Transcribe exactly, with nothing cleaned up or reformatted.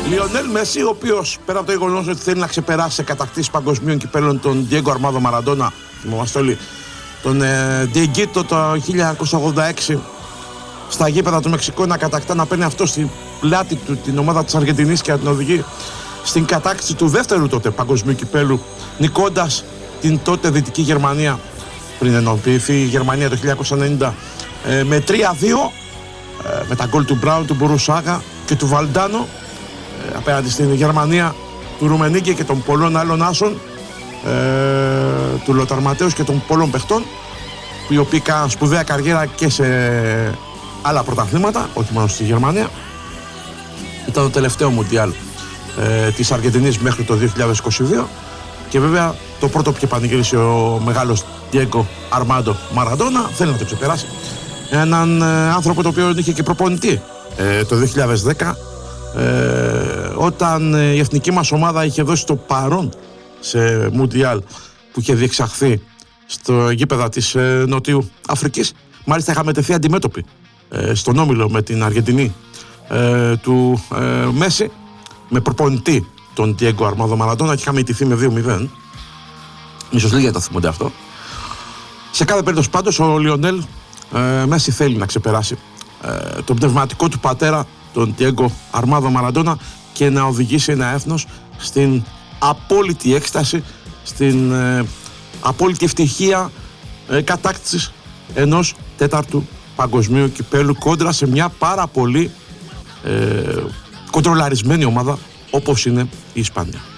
Λιονέλ Μέση, ο οποίος πέρα από το γεγονός ότι θέλει να ξεπεράσει σε κατακτήσεις παγκοσμίων κυπέλλων τον Diego Armando Maradona, θυμόμαστε όλοι, τον ε, Dieguito το χίλια εννιακόσια ογδόντα έξι στα γήπεδα του Μεξικού, να κατακτά, να παίρνει αυτό στην πλάτη του την ομάδα της Αργεντινής και να την οδηγεί στην κατάκτηση του δεύτερου τότε παγκοσμίου κυπέλλου, νικώντας την τότε Δυτική Γερμανία, πριν ενοποιηθεί η Γερμανία το χίλια εννιακόσια ενενήντα, ε, με τρία δύο, ε, με τα γκολ του Μπράουν, του Μπουρουσάγα και του Βαλντάνο, ε, απέναντι στην Γερμανία του Ρουμενίγκη και των πολλών άλλων άσων, ε, του Λοταρ Ματέους και των πολλών παιχτών, οι οποίοι κάναν σπουδαία καριέρα και σε άλλα πρωταθλήματα, όχι μόνο στη Γερμανία. Ήταν το τελευταίο Μουντιάλ ε, της Αργεντινής μέχρι το δύο χιλιάδες είκοσι δύο και βέβαια το πρώτο που είχε πανηγυρίσει ο μεγάλος Diego Armando Maradona, θέλει να το ξεπεράσει. Έναν ε, άνθρωπο το οποίο είχε και προπονητή ε, το δύο χιλιάδες δέκα, ε, όταν ε, η εθνική μας ομάδα είχε δώσει το παρόν σε Μουντιάλ που είχε διεξαχθεί στο γήπεδα της ε, Νοτιού Αφρικής. Μάλιστα είχαμε τεθεί αντιμέτωποι ε, στον όμιλο με την Αργεντινή ε, του ε, Μέση, με προπονητή τον Diego Armando Maradona, και είχαμε ιτηθεί με δύο μηδέν. Ίσως λίγοι θα θυμούνται αυτό. Σε κάθε περίπτωση πάντως ο Λιονέλ ε, Μέση θέλει να ξεπεράσει ε, τον πνευματικό του πατέρα, τον Diego Armando Maradona, και να οδηγήσει ένα έθνος στην απόλυτη έκσταση, στην ε, απόλυτη ευτυχία ε, κατάκτησης ενός τέταρτου παγκοσμίου κυπέλλου κόντρα σε μια πάρα πολύ ε, κοντρολαρισμένη ομάδα όπως είναι η Ισπανία.